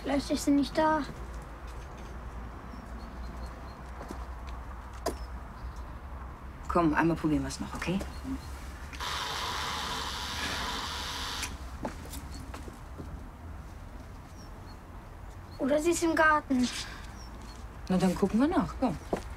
Vielleicht ist sie nicht da. Komm, einmal probieren wir es noch, okay? Oder sie ist im Garten. Na, dann gucken wir nach, komm.